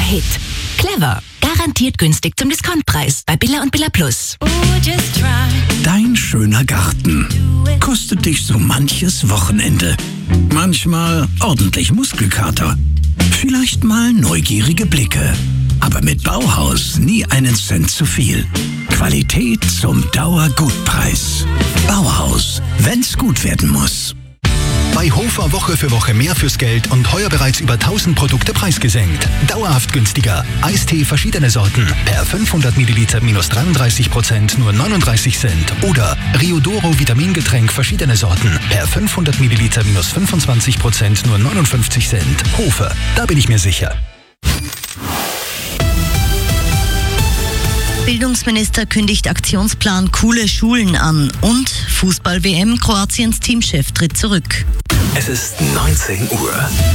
Hit. Clever. Garantiert günstig zum Discountpreis bei Billa und Billa Plus. Dein schöner Garten kostet dich so manches Wochenende. Manchmal ordentlich Muskelkater. Vielleicht mal neugierige Blicke. Aber mit Bauhaus nie einen Cent zu viel. Qualität zum Dauergutpreis. Bauhaus, wenn's gut werden muss. Bei Hofer Woche für Woche mehr fürs Geld und heuer bereits über 1000 Produkte preisgesenkt. Dauerhaft günstiger. Eistee verschiedene Sorten. Per 500 Milliliter minus 33%, nur 39 Cent. Oder Riodoro Vitamingetränk verschiedene Sorten. Per 500 Milliliter minus 25%, nur 59 Cent. Hofer, da bin ich mir sicher. Bildungsminister kündigt Aktionsplan Coole Schulen an und Fußball-WM, Kroatiens Teamchef tritt zurück. Es ist 19 Uhr.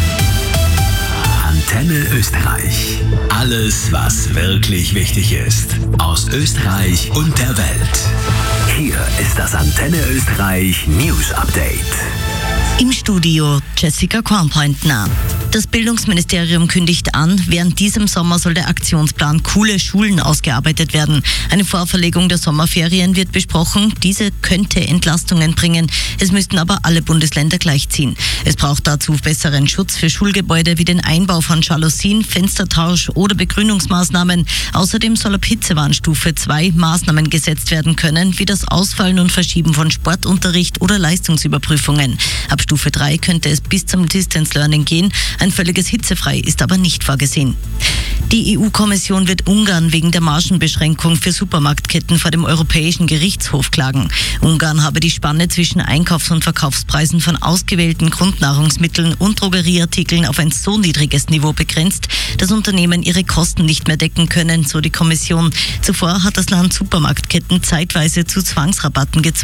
Antenne Österreich. Alles, was wirklich wichtig ist. Aus Österreich und der Welt. Hier ist das Antenne Österreich News Update. Im Studio Jessica Kornpointner. Das Bildungsministerium kündigt an, während diesem Sommer soll der Aktionsplan Coole Schulen ausgearbeitet werden. Eine Vorverlegung der Sommerferien wird besprochen. Diese könnte Entlastungen bringen. Es müssten aber alle Bundesländer gleichziehen. Es braucht dazu besseren Schutz für Schulgebäude wie den Einbau von Jalousien, Fenstertausch oder Begrünungsmaßnahmen. Außerdem soll ab Hitzewarnstufe 2 Maßnahmen gesetzt werden können, wie das Ausfallen und Verschieben von Sportunterricht oder Leistungsüberprüfungen. Ab Stufe 3 könnte es bis zum Distance Learning gehen. Ein völliges Hitzefrei ist aber nicht vorgesehen. Die EU-Kommission wird Ungarn wegen der Margenbeschränkung für Supermarktketten vor dem Europäischen Gerichtshof klagen. Ungarn habe die Spanne zwischen Einkaufs- und Verkaufspreisen von ausgewählten Grundnahrungsmitteln und Drogerieartikeln auf ein so niedriges Niveau begrenzt, dass Unternehmen ihre Kosten nicht mehr decken können, so die Kommission. Zuvor hat das Land Supermarktketten zeitweise zu Zwangsrabatten gezwungen.